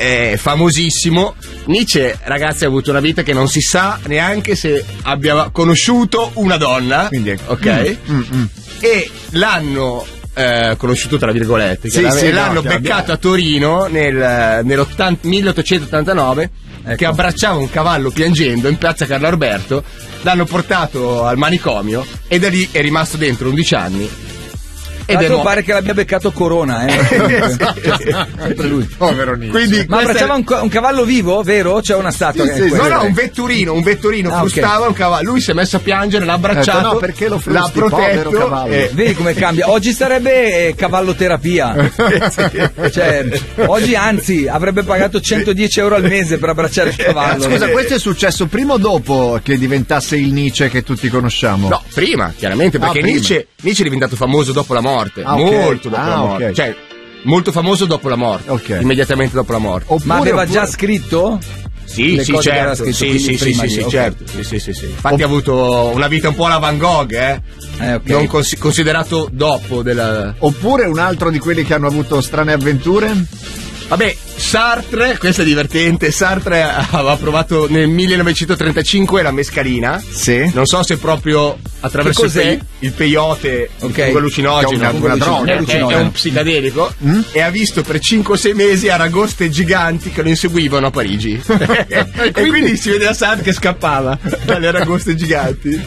è famosissimo. Nietzsche, ragazzi, ha avuto una vita che non si sa neanche se abbia conosciuto una donna. Quindi, ok? E l'hanno conosciuto tra virgolette, l'hanno beccato a Torino nel 1889, che abbracciava un cavallo piangendo in piazza Carlo Alberto. L'hanno portato al manicomio e da lì è rimasto dentro 11 anni. Pare che l'abbia beccato Corona, sempre lui. Povero Nietzsche. Quindi, ma abbracciava un cavallo vivo, vero? C'è una statua no, un vetturino frustava un cavallo. Lui si è messo a piangere, l'ha abbracciato, no, perché lo frusti, l'ha protetto, cavallo. Vedi come cambia. Oggi sarebbe cavalloterapia. Cioè, oggi anzi avrebbe pagato 110 euro al mese per abbracciare il cavallo. Scusa, questo è successo prima o dopo che diventasse il Nietzsche che tutti conosciamo? No, prima, chiaramente, perché Nietzsche è diventato famoso dopo la morte. Molto dopo la morte. Okay. Cioè, molto famoso dopo la morte. Immediatamente dopo la morte. Ma aveva già scritto? Sì, certo. Certo. Infatti ha avuto una vita un po' alla Van Gogh, non considerato dopo della... Oppure un altro di quelli che hanno avuto strane avventure? Vabbè, Sartre, questo è divertente. Sartre aveva provato nel 1935 la mescalina. Sì. Non so se proprio attraverso il peyote, un allucinogeno, una droga, è un psicadelico, e ha visto per 5-6 mesi aragoste giganti che lo inseguivano a Parigi. E quindi si vedeva Sartre che scappava dalle aragoste giganti.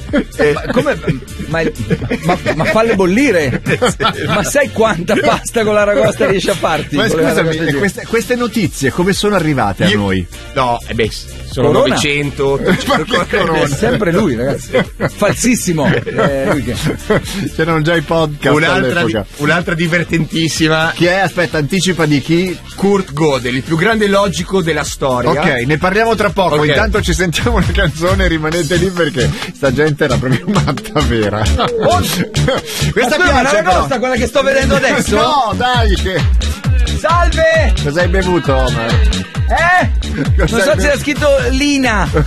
Ma falle bollire. Ma sai quanta pasta con l'aragosta riesce a farti? Ma scusami, queste notizie come sono arrivate a noi? No, sono Corona? 900. È sempre lui, ragazzi. Falsissimo. C'erano già i podcast. Un'altra divertentissima. Chi è? Aspetta, anticipa di chi? Kurt Gödel, il più grande logico della storia. Ok, ne parliamo tra poco. Intanto ci sentiamo una canzone, rimanete lì perché sta gente era proprio matta vera. Questa piace, però. Quella che sto vedendo adesso? No, dai, che... Salve! Cosa hai bevuto, Omar? Non so se c'era scritto Lina.